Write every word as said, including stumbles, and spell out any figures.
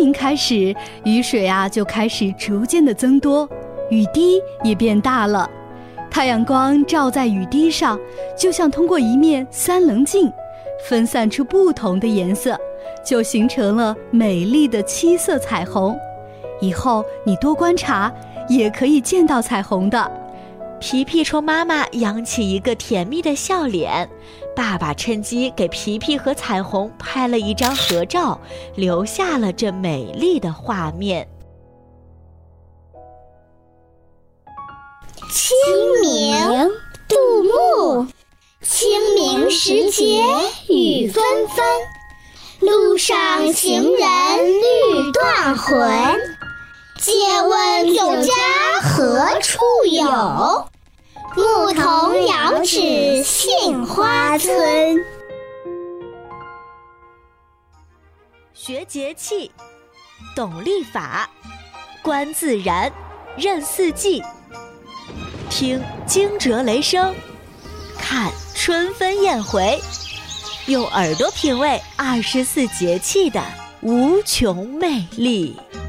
明开始，雨水啊就开始逐渐的增多，雨滴也变大了。太阳光照在雨滴上，就像通过一面三棱镜，分散出不同的颜色，就形成了美丽的七色彩虹。以后你多观察，也可以见到彩虹的。 皮皮冲妈妈扬起一个甜蜜的笑脸，爸爸趁机给皮皮和彩虹拍了一张合照，留下了这美丽的画面。 清明，杜牧。清明时节雨纷纷，路上行人欲断魂。借问酒家何处有？牧童遥指杏花村。 学节气，懂历法，观自然，认四季。听惊蛰雷声，看春分燕回，用耳朵品味二十四节气的无穷魅力。